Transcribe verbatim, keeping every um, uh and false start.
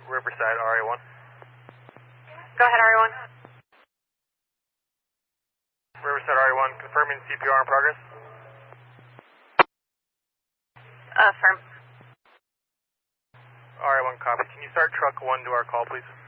Riverside, R A one. Go ahead, R A one. Riverside, R A one, confirming C P R in progress. Uh, firm. R A one, copy. Can you start truck one to our call, please?